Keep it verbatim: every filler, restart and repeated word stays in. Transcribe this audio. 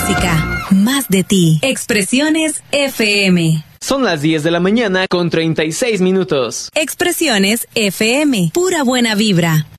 música, más de ti. Expresiones F M. Son las diez de la mañana con treinta y seis minutos. Expresiones F M. Pura buena vibra.